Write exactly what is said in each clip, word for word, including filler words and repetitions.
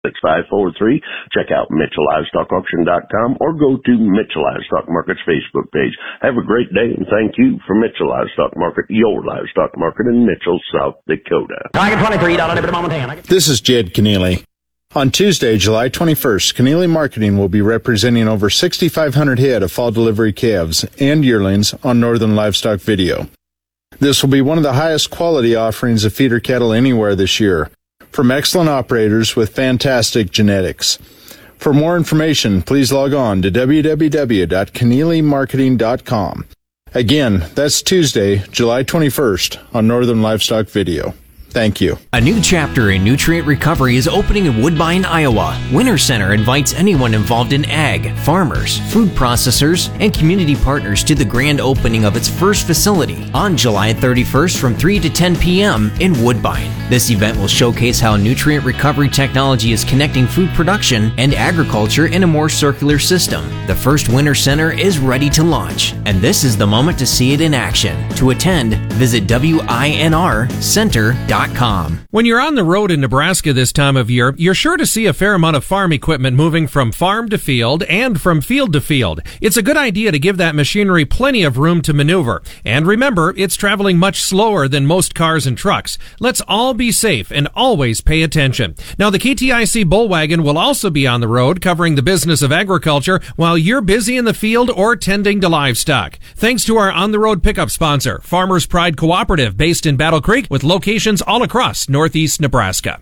six five four three. Check out Mitchell Livestock Auction dot com or go to Mitchell Livestock Market's Facebook page. Have a great day, and thank you for Mitchell Livestock Market, your livestock market in Mitchell, South Dakota. This is Jed Keneally. On Tuesday, July twenty-first, Keneally Marketing will be representing over sixty-five hundred head of fall delivery calves and yearlings on Northern Livestock Video. This will be one of the highest quality offerings of feeder cattle anywhere this year, from excellent operators with fantastic genetics. For more information, please log on to w w w dot keneally marketing dot com. Again, that's Tuesday, July twenty-first on Northern Livestock Video. Thank you. A new chapter in nutrient recovery is opening in Woodbine, Iowa. Winter Center invites anyone involved in ag, farmers, food processors, and community partners to the grand opening of its first facility on July thirty-first from three to ten p.m. in Woodbine. This event will showcase how nutrient recovery technology is connecting food production and agriculture in a more circular system. The first Winter Center is ready to launch, and this is the moment to see it in action. To attend, visit W I N R center dot com. When you're on the road in Nebraska this time of year, you're sure to see a fair amount of farm equipment moving from farm to field and from field to field. It's a good idea to give that machinery plenty of room to maneuver. And remember, it's traveling much slower than most cars and trucks. Let's all be safe and always pay attention. Now, the K T I C Bullwagon will also be on the road covering the business of agriculture while you're busy in the field or tending to livestock. Thanks to our on-the-road pickup sponsor, Farmers Pride Cooperative, based in Battle Creek, with locations all across northeast Nebraska.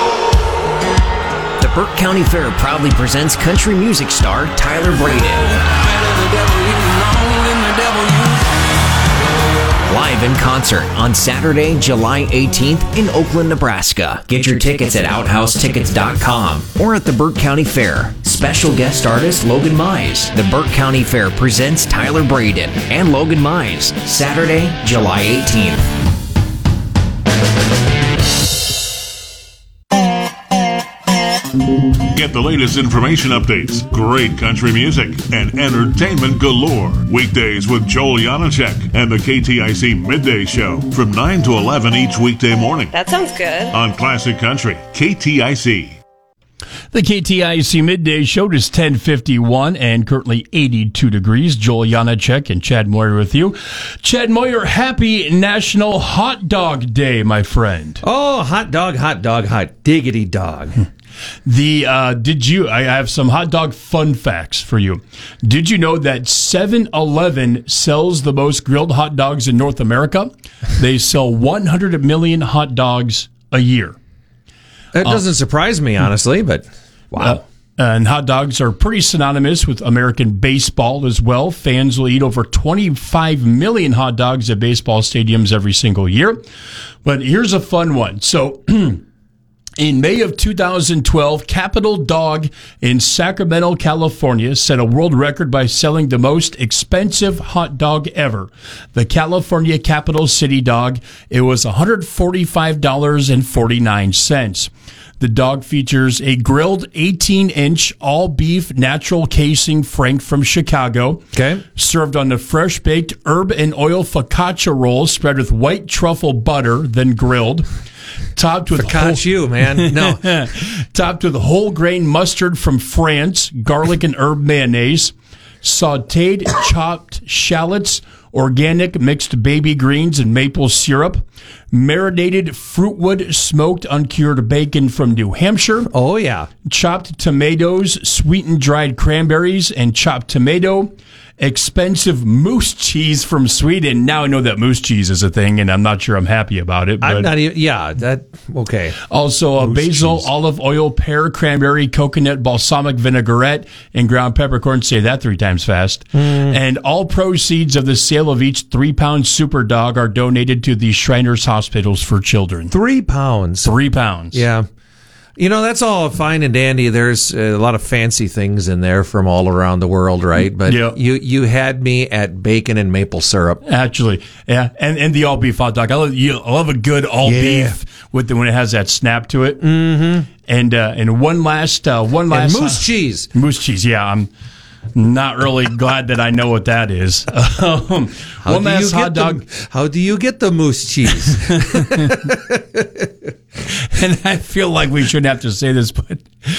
The Burke County Fair proudly presents country music star Tyler Braden. Live in concert on Saturday, July eighteenth in Oakland, Nebraska. Get your tickets at outhouse tickets dot com or at the Burke County Fair. Special guest artist Logan Mize. The Burke County Fair presents Tyler Braden and Logan Mize, Saturday, July eighteenth. Get the latest information updates, great country music, and entertainment galore. Weekdays with Joel Janacek and the K T I C Midday Show from nine to eleven each weekday morning. That sounds good. On Classic Country, K T I C. The K T I C Midday Show is ten fifty-one and currently eighty-two degrees. Joel Janacek and Chad Moyer with you. Chad Moyer, happy National Hot Dog Day, my friend. Oh, hot dog, hot dog, hot diggity dog. The uh, did you? I have some hot dog fun facts for you. Did you know that seven eleven sells the most grilled hot dogs in North America? They sell one hundred million hot dogs a year. That doesn't uh, surprise me, honestly, but wow. Uh, and hot dogs are pretty synonymous with American baseball as well. Fans will eat over twenty-five million hot dogs at baseball stadiums every single year. But here's a fun one. So in May of two thousand twelve, Capital Dog in Sacramento, California, set a world record by selling the most expensive hot dog ever. The California Capital City Dog. It was one hundred forty-five dollars and forty-nine cents. The dog features a grilled eighteen-inch all-beef natural casing frank from Chicago. Okay. Served on a fresh-baked herb and oil focaccia roll spread with white truffle butter, then grilled. Topped with Focaccia, whole, you, man. No. Topped with whole grain mustard from France, garlic and herb mayonnaise, sautéed chopped shallots, organic mixed baby greens and maple syrup, marinated fruitwood smoked uncured bacon from New Hampshire. Oh, yeah. Chopped tomatoes, sweetened dried cranberries, and chopped tomato. Expensive moose cheese from Sweden. Now I know that moose cheese is a thing, and I'm not sure I'm happy about it. But I'm not even, yeah, that, okay. Also, a Moose basil, cheese. olive oil, pear, cranberry, coconut, balsamic vinaigrette, and ground peppercorn. Say that three times fast. Mm. And all proceeds of the sale of each three-pound super dog are donated to the Shriners Hospitals for Children. Three pounds. Three pounds. Yeah. You know, that's all fine and dandy. There's a lot of fancy things in there from all around the world, right? But yep. you you had me at bacon and maple syrup. Actually, yeah. And and the all-beef hot dog. I love, you, I love a good all-beef yeah. with the, when it has that snap to it. Mm-hmm. And uh, and one last... Uh, one last and moose cheese. Moose cheese, yeah. I'm, Not really glad that I know what that is. Um, how one do last you hot get dog. The, how do you get the moose cheese? And I feel like we shouldn't have to say this, but